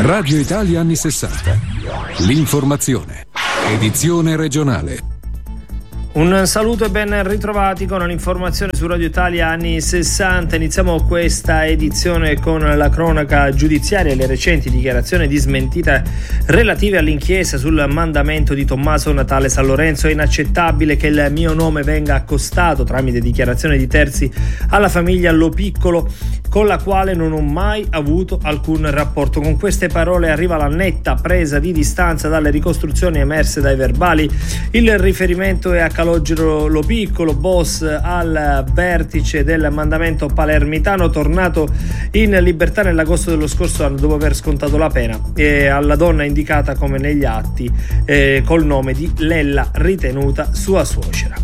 Radio Italia anni 60. L'informazione. Edizione regionale. Un saluto e ben ritrovati con l'informazione su Radio Italia anni 60. Iniziamo questa edizione con la cronaca giudiziaria e le recenti dichiarazioni di smentita relative all'inchiesta sul mandamento di Tommaso Natale San Lorenzo. È inaccettabile che il mio nome venga accostato tramite dichiarazioni di terzi alla famiglia Lo Piccolo, con la quale non ho mai avuto alcun rapporto. Con queste parole arriva la netta presa di distanza dalle ricostruzioni emerse dai verbali. Il riferimento è a Calogero Lo Piccolo, boss al vertice del mandamento palermitano, tornato in libertà nell'agosto dello scorso anno dopo aver scontato la pena, e alla donna indicata come negli atti col nome di Lella, ritenuta sua suocera.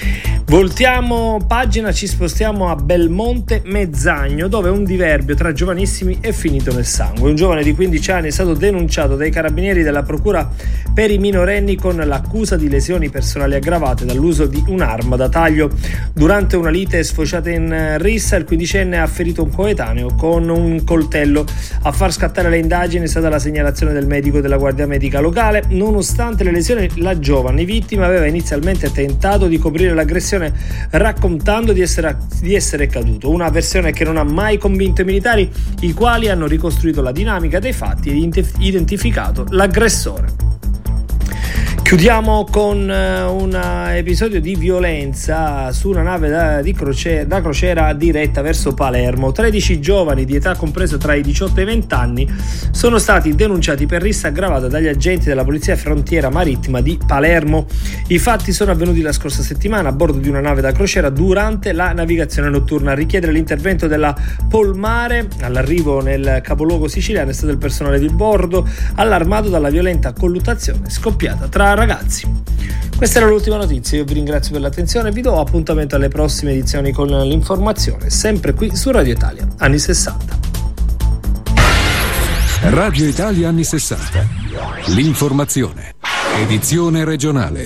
Voltiamo pagina, ci spostiamo a Belmonte Mezzagno, dove un diverbio tra giovanissimi è finito nel sangue. Un giovane di 15 anni è stato denunciato dai carabinieri della procura per i minorenni con l'accusa di lesioni personali aggravate dall'uso di un'arma da taglio. Durante una lite sfociata in rissa, il quindicenne ha ferito un coetaneo con un coltello. A far scattare le indagini è stata la segnalazione del medico della guardia medica locale. Nonostante le lesioni, la giovane vittima aveva inizialmente tentato di coprire l'aggressione raccontando di essere caduto, una versione che non ha mai convinto i militari, i quali hanno ricostruito la dinamica dei fatti e identificato l'aggressore. Chiudiamo con un episodio di violenza su una nave da crociera diretta verso Palermo. 13 giovani di età compreso tra i 18 e i 20 anni sono stati denunciati per rissa aggravata dagli agenti della Polizia Frontiera Marittima di Palermo. I fatti sono avvenuti la scorsa settimana a bordo di una nave da crociera durante la navigazione notturna. A richiedere l'intervento della Polmare all'arrivo nel capoluogo siciliano è stato il personale di bordo, allarmato dalla violenta colluttazione scoppiata tra ragazzi. Questa era l'ultima notizia, io vi ringrazio per l'attenzione e vi do appuntamento alle prossime edizioni con l'informazione, sempre qui su Radio Italia anni 60. Radio Italia anni 60. L'informazione. Edizione regionale.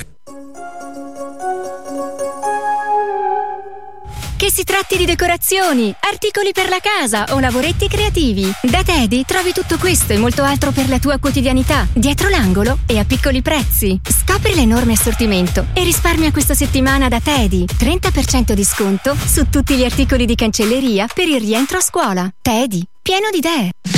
Che si tratti di decorazioni, articoli per la casa o lavoretti creativi, da Teddy trovi tutto questo e molto altro per la tua quotidianità, dietro l'angolo e a piccoli prezzi. Scopri l'enorme assortimento e risparmia questa settimana da Teddy. 30% di sconto su tutti gli articoli di cancelleria per il rientro a scuola. Teddy, pieno di idee.